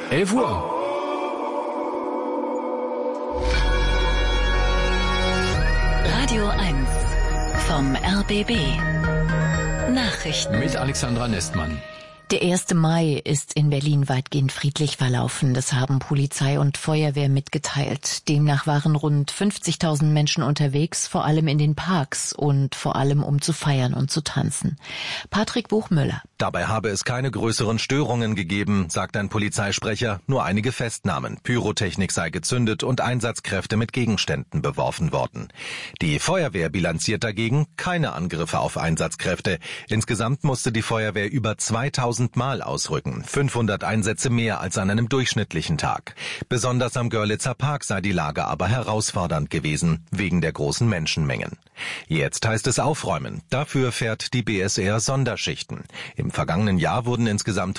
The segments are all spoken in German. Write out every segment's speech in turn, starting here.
11 Uhr. Radio 1 vom RBB. Nachrichten Mit Alexandra Nestmann. Der 1. Mai ist in Berlin weitgehend friedlich verlaufen. Das haben Polizei und Feuerwehr mitgeteilt. Demnach waren rund 50.000 Menschen unterwegs, vor allem in den Parks und vor allem um zu feiern und zu tanzen. Patrick Buchmüller. Dabei habe es keine größeren Störungen gegeben, sagt ein Polizeisprecher, nur einige Festnahmen. Pyrotechnik sei gezündet und Einsatzkräfte mit Gegenständen beworfen worden. Die Feuerwehr bilanziert dagegen keine Angriffe auf Einsatzkräfte. Insgesamt musste die Feuerwehr über 2000 Mal ausrücken, 500 Einsätze mehr als an einem durchschnittlichen Tag. Besonders am Görlitzer Park sei die Lage aber herausfordernd gewesen, wegen der großen Menschenmengen. Jetzt heißt es aufräumen. Dafür fährt die BSR Sonderschichten. Im vergangenen Jahr wurden insgesamt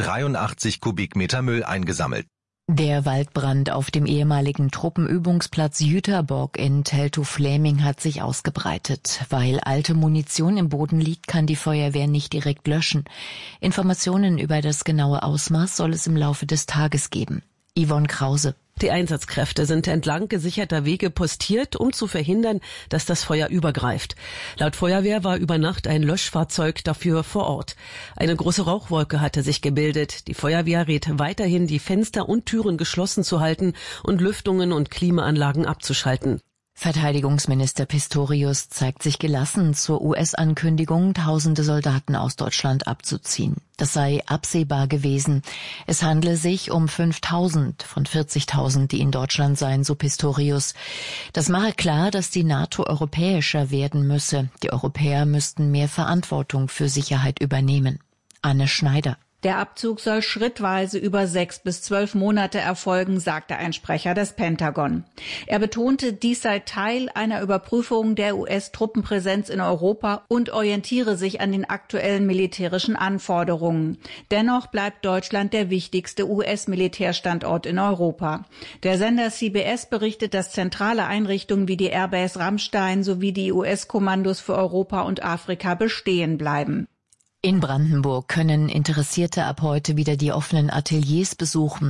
183 Kubikmeter Müll eingesammelt. Der Waldbrand auf dem ehemaligen Truppenübungsplatz Jüterbock in Teltow-Fläming hat sich ausgebreitet. Weil alte Munition im Boden liegt, kann die Feuerwehr nicht direkt löschen. Informationen über das genaue Ausmaß soll es im Laufe des Tages geben. Yvonne Krause. Die Einsatzkräfte sind entlang gesicherter Wege postiert, um zu verhindern, dass das Feuer übergreift. Laut Feuerwehr war über Nacht ein Löschfahrzeug dafür vor Ort. Eine große Rauchwolke hatte sich gebildet. Die Feuerwehr rät weiterhin, die Fenster und Türen geschlossen zu halten und Lüftungen und Klimaanlagen abzuschalten. Verteidigungsminister Pistorius zeigt sich gelassen zur US-Ankündigung, tausende Soldaten aus Deutschland abzuziehen. Das sei absehbar gewesen. Es handle sich um 5.000 von 40.000, die in Deutschland seien, so Pistorius. Das mache klar, dass die NATO europäischer werden müsse. Die Europäer müssten mehr Verantwortung für Sicherheit übernehmen. Anne Schneider. Der Abzug soll schrittweise über 6 bis 12 Monate erfolgen, sagte ein Sprecher des Pentagon. Er betonte, dies sei Teil einer Überprüfung der US-Truppenpräsenz in Europa und orientiere sich an den aktuellen militärischen Anforderungen. Dennoch bleibt Deutschland der wichtigste US-Militärstandort in Europa. Der Sender CBS berichtet, dass zentrale Einrichtungen wie die Airbase Ramstein sowie die US-Kommandos für Europa und Afrika bestehen bleiben. In Brandenburg können Interessierte ab heute wieder die offenen Ateliers besuchen.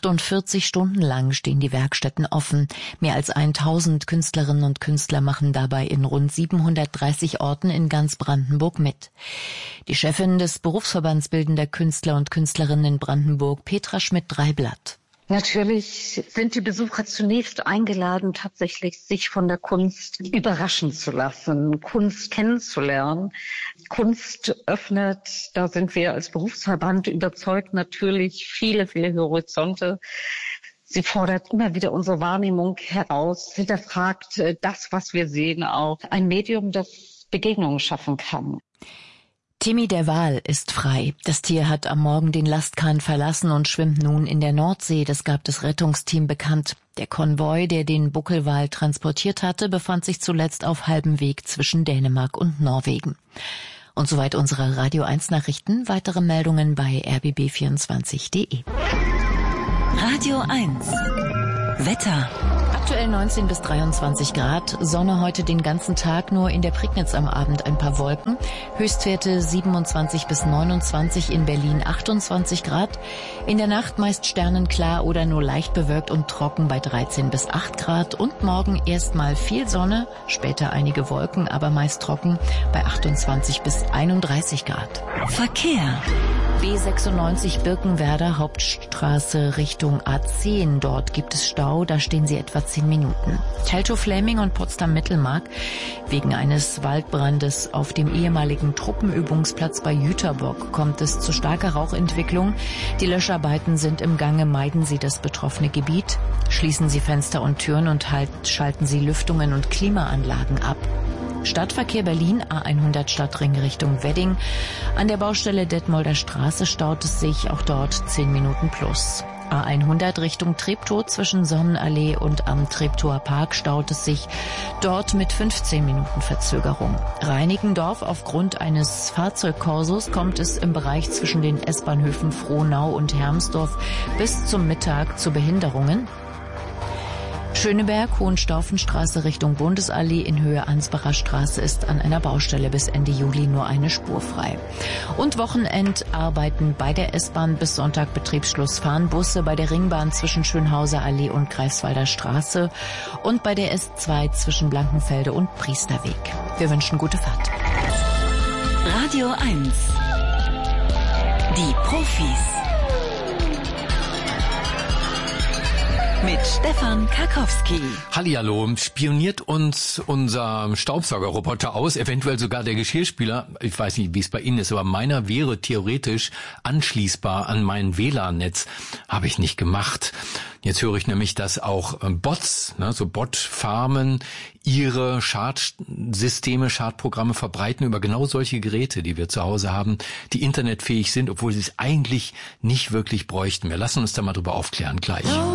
48 Stunden lang stehen die Werkstätten offen. Mehr als 1000 Künstlerinnen und Künstler machen dabei in rund 730 Orten in ganz Brandenburg mit. Die Chefin des Berufsverbands Bildender Künstler und Künstlerinnen in Brandenburg, Petra Schmidt-Dreiblatt. Natürlich sind die Besucher zunächst eingeladen, tatsächlich sich von der Kunst überraschen zu lassen, Kunst kennenzulernen. Kunst öffnet, da sind wir als Berufsverband überzeugt, natürlich viele, viele Horizonte. Sie fordert immer wieder unsere Wahrnehmung heraus, hinterfragt das, was wir sehen, auch ein Medium, das Begegnungen schaffen kann. Timmy der Wal ist frei. Das Tier hat am Morgen den Lastkahn verlassen und schwimmt nun in der Nordsee. Das gab das Rettungsteam bekannt. Der Konvoi, der den Buckelwal transportiert hatte, befand sich zuletzt auf halbem Weg zwischen Dänemark und Norwegen. Und soweit unsere Radio 1 Nachrichten. Weitere Meldungen bei rbb24.de. Radio 1 Wetter. Aktuell 19 bis 23 Grad, Sonne heute den ganzen Tag, nur in der Prignitz am Abend ein paar Wolken. Höchstwerte 27 bis 29, in Berlin 28 Grad. In der Nacht meist sternenklar oder nur leicht bewölkt und trocken bei 13 bis 8 Grad. Und morgen erstmal viel Sonne, später einige Wolken, aber meist trocken bei 28 bis 31 Grad. Verkehr. B96 Birkenwerder, Hauptstraße Richtung A10. Dort gibt es Stau, da stehen Sie etwa 10 Minuten. Teltow-Fläming und Potsdam-Mittelmark. Wegen eines Waldbrandes auf dem ehemaligen Truppenübungsplatz bei Jüterbock kommt es zu starker Rauchentwicklung. Die Löscharbeiten sind im Gange. Meiden Sie das betroffene Gebiet. Schließen Sie Fenster und Türen und schalten Sie Lüftungen und Klimaanlagen ab. Stadtverkehr Berlin, A100 Stadtring Richtung Wedding. An der Baustelle Detmolder Straße staut es sich, auch dort 10 Minuten plus. A100 Richtung Treptow zwischen Sonnenallee und am Treptower Park staut es sich, dort mit 15 Minuten Verzögerung. Reinickendorf, aufgrund eines Fahrzeugkorsos kommt es im Bereich zwischen den S-Bahnhöfen Frohnau und Hermsdorf bis zum Mittag zu Behinderungen. Schöneberg, Hohenstaufenstraße Richtung Bundesallee in Höhe Ansbacher Straße ist an einer Baustelle bis Ende Juli nur eine Spur frei. Und Wochenendarbeiten bei der S-Bahn bis Sonntag Betriebsschluss fahren Busse bei der Ringbahn zwischen Schönhauser Allee und Greifswalder Straße und bei der S2 zwischen Blankenfelde und Priesterweg. Wir wünschen gute Fahrt. Radio 1. Die Profis. Mit Stefan Karkowski. Hallihallo, spioniert uns unser Staubsaugerroboter aus, eventuell sogar der Geschirrspüler. Ich weiß nicht, wie es bei Ihnen ist, aber meiner wäre theoretisch anschließbar an mein WLAN-Netz. Habe ich nicht gemacht. Jetzt höre ich nämlich, dass auch Bots, so Bot-Farmen, ihre Schadsysteme, Schadprogramme verbreiten über genau solche Geräte, die wir zu Hause haben, die internetfähig sind, obwohl sie es eigentlich nicht wirklich bräuchten. Wir lassen uns da mal drüber aufklären gleich.